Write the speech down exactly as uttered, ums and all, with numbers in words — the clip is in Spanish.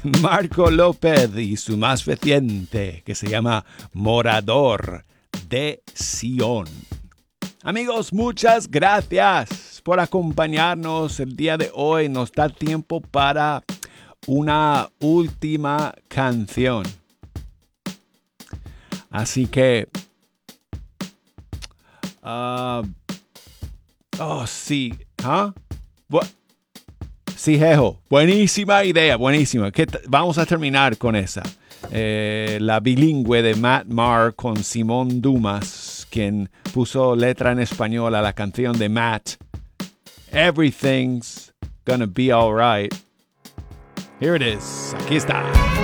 Marco López y su más reciente, que se llama Morador de Sion. Amigos, muchas gracias por acompañarnos el día de hoy. Nos da tiempo para una última canción. Así que... Uh, oh, sí. ¿Huh? Bu- sí, Jejo. Buenísima idea, buenísima. ¿Qué t- Vamos a terminar con esa. Eh, la bilingüe de Matt Maher con Simón Dumas, quien puso letra en español a la canción de Matt. Everything's gonna be alright. Here it is. Aquí está.